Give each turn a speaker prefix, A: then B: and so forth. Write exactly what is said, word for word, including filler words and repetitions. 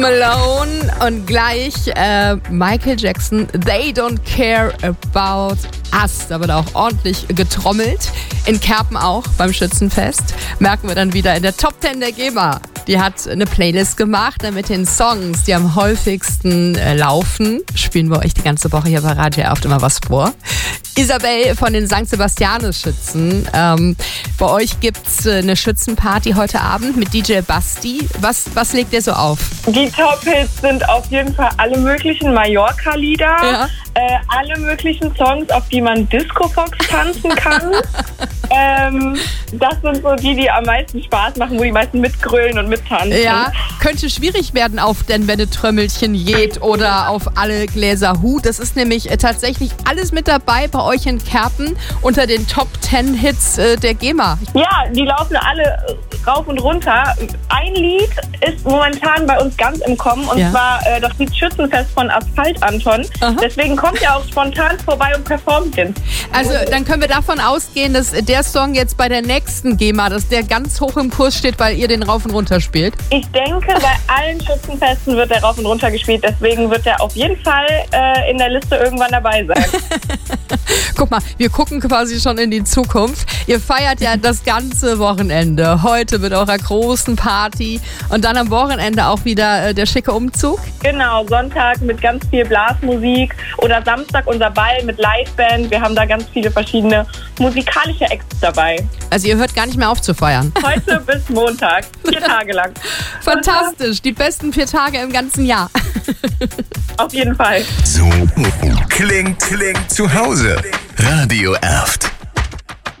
A: Malone und gleich äh, Michael Jackson, They Don't Care About Us. Da wird auch ordentlich getrommelt. In Kerpen auch beim Schützenfest. Merken wir dann wieder in der Top zehn der GEMA. Die hat eine Playlist gemacht mit den Songs, die am häufigsten äh, laufen. Spielen wir euch die ganze Woche hier bei Radio Erft immer was vor. Isabel von den Sankt Sebastianus-Schützen. Ähm, bei euch gibt's äh, eine Schützenparty heute Abend mit D J Basti. Was, was legt ihr so auf?
B: Die Top-Hits sind auf jeden Fall alle möglichen Mallorca-Lieder. Ja. Äh, alle möglichen Songs, auf die man Disco-Fox tanzen kann. ähm, das sind so die, die am meisten Spaß machen, wo die meisten mitgrölen und mittanzen.
A: Ja, könnte schwierig werden auf Denn wenn ne Trömmelchen jed oder auf Alle Gläser Hu. Das ist nämlich äh, tatsächlich alles mit dabei bei euch in Kerpen unter den Top zehn Hits äh, der GEMA.
B: Ja, die laufen alle rauf und runter. Ein Lied ist momentan bei uns ganz im Kommen und ja. zwar äh, das Lied Schützenfest von Asphalt Anton. Aha. Deswegen kommt ihr auch spontan vorbei und performt den.
A: Also dann können wir davon ausgehen, dass der Song jetzt bei der nächsten GEMA, dass der ganz hoch im Kurs steht, weil ihr den rauf und runter spielt.
B: Ich denke, bei allen Schützenfesten wird der rauf und runter gespielt, deswegen wird der auf jeden Fall äh, in der Liste irgendwann dabei sein.
A: Guck mal, wir gucken quasi schon in die Zukunft. Ihr feiert ja das ganze Wochenende. Heute mit eurer großen Party und dann am Wochenende auch wieder äh, der schicke Umzug.
B: Genau, Sonntag mit ganz viel Blasmusik oder Samstag unser Ball mit Liveband. Wir haben da ganz viele verschiedene musikalische Acts dabei.
A: Also ihr hört gar nicht mehr auf zu feiern.
B: Heute bis Montag, vier Tage lang.
A: Fantastisch, die besten vier Tage im ganzen Jahr.
B: Auf jeden Fall.
C: So klingt, klingt zu Hause. Radio Erft.